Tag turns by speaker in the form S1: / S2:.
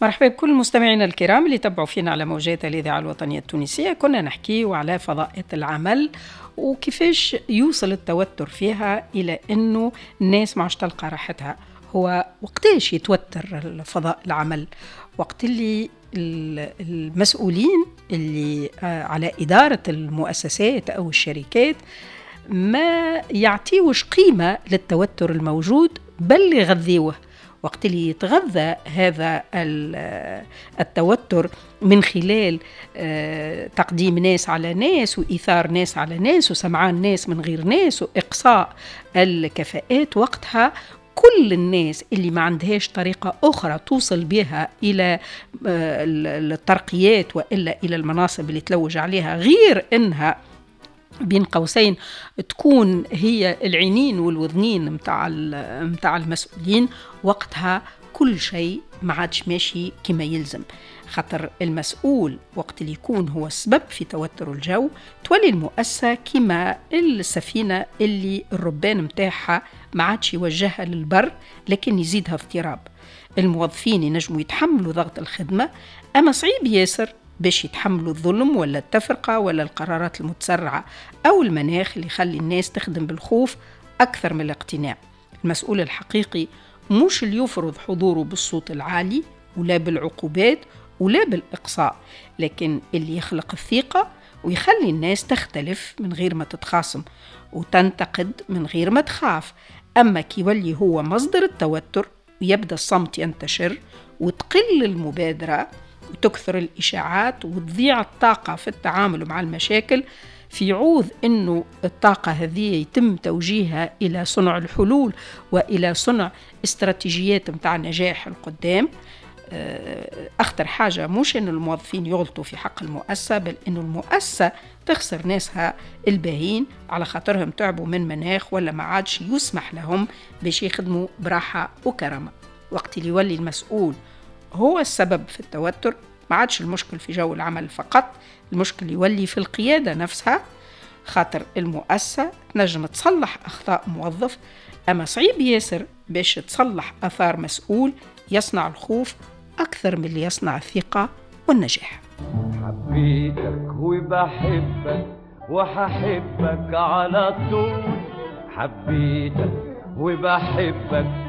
S1: مرحبا بكل مستمعينا الكرام اللي تابعوا فينا على موجات الإذاعة الوطنية التونسية. كنا نحكي على فضاءة العمل وكيفاش يوصل التوتر فيها إلى أنه الناس ما عادش تلقى راحتها. هو وقتاش يتوتر فضاء العمل؟ وقت اللي المسؤولين اللي على إدارة المؤسسات أو الشركات ما يعطيوش قيمة للتوتر الموجود، بل يغذيوه. وقت اللي يتغذى هذا التوتر من خلال تقديم ناس على ناس وإيثار ناس على ناس وسمعان ناس من غير ناس وإقصاء الكفاءات، وقتها كل الناس اللي ما عندهاش طريقة أخرى توصل بها إلى الترقيات وإلا إلى المناصب اللي تلوج عليها غير إنها بين قوسين تكون هي العينين والوذنين متاع المسؤولين، وقتها كل شيء ما عادش ماشي كما يلزم. خاطر المسؤول وقت اللي يكون هو السبب في توتر الجو، تولي المؤسسة كما السفينة اللي الربان متاعها ما عادش يوجهها للبر لكن يزيدها اضطراب. الموظفين ينجموا يتحملوا ضغط الخدمة، أما صعيب ياسر باش يتحملوا الظلم ولا التفرقة ولا القرارات المتسرعة أو المناخ اللي يخلي الناس تخدم بالخوف أكثر من الاقتناع. المسؤول الحقيقي مش اللي يفرض حضوره بالصوت العالي ولا بالعقوبات ولا بالإقصاء، لكن اللي يخلق الثقة ويخلي الناس تختلف من غير ما تتخاصم وتنتقد من غير ما تخاف. أما كي يولي هو مصدر التوتر ويبدأ الصمت ينتشر وتقل المبادرة وتكثر الإشاعات وتضيع الطاقة في التعامل مع المشاكل، في عوض أنه الطاقة هذه يتم توجيهها إلى صنع الحلول وإلى صنع استراتيجيات متاع النجاح القدام. أخطر حاجة مش أن الموظفين يغلطوا في حق المؤسسة، بل أن المؤسسة تخسر ناسها الباهين على خاطرهم تعبوا من مناخ ولا ما عادش يسمح لهم باش يخدموا براحة وكرامة. وقت اللي يولي المسؤول هو السبب في التوتر، ما عادش المشكل في جو العمل فقط، المشكل يولي في القيادة نفسها. خاطر المؤسسة تنجم تصلح أخطاء موظف، أما صعيب ياسر باش تصلح أثار مسؤول يصنع الخوف أكثر من اللي يصنع الثقة والنجاح.
S2: حبيتك وبحبك وححبك على طول، حبيتك وبحبك